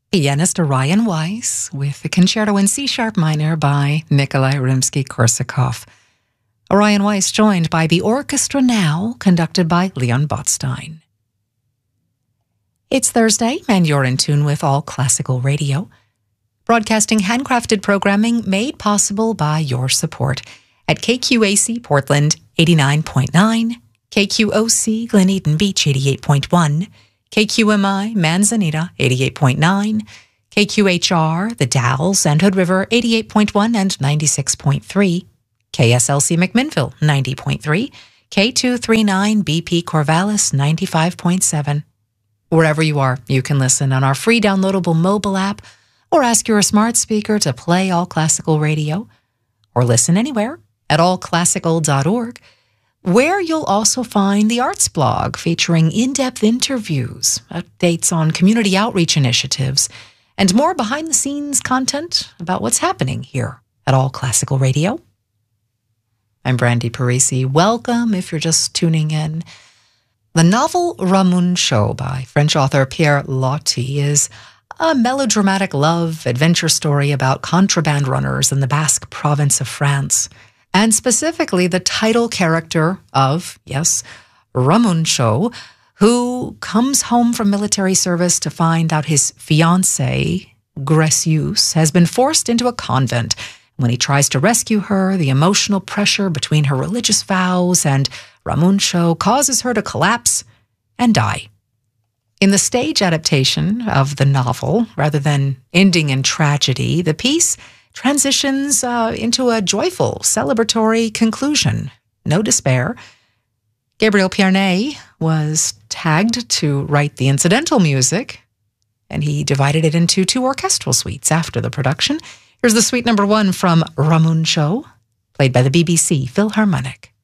Pianist Orion Weiss with the Concerto in C-sharp minor by Nikolai Rimsky-Korsakov. Orion Weiss joined by the Orchestra Now, conducted by Leon Botstein. It's Thursday, and you're in tune with All Classical Radio, broadcasting handcrafted programming made possible by your support at KQAC Portland 89.9, KQOC Gleneden Beach 88.1, KQMI Manzanita 88.9, KQHR The Dalles and Hood River 88.1 and 96.3, KSLC McMinnville 90.3, K239 BP Corvallis 95.7. Wherever you are, you can listen on our free downloadable mobile app or ask your smart speaker to play All Classical Radio, or listen anywhere at allclassical.org, where you'll also find the Arts blog featuring in-depth interviews, updates on community outreach initiatives, and more behind-the-scenes content about what's happening here at All Classical Radio. I'm Brandy Parisi. Welcome if you're just tuning in. The novel Ramuncho by French author Pierre Loti is a melodramatic love adventure story about contraband runners in the Basque province of France, and specifically the title character of, yes, Ramuncho, who comes home from military service to find out his fiancée, Grecius, has been forced into a convent. When he tries to rescue her, the emotional pressure between her religious vows and Ramuncho causes her to collapse and die. In the stage adaptation of the novel, rather than ending in tragedy, the piece transitions into a joyful, celebratory conclusion. No despair. Gabriel Pierney was tagged to write the incidental music, and he divided it into 2 orchestral suites after the production. Here's the suite number 1 from Ramuncho, played by the BBC Philharmonic.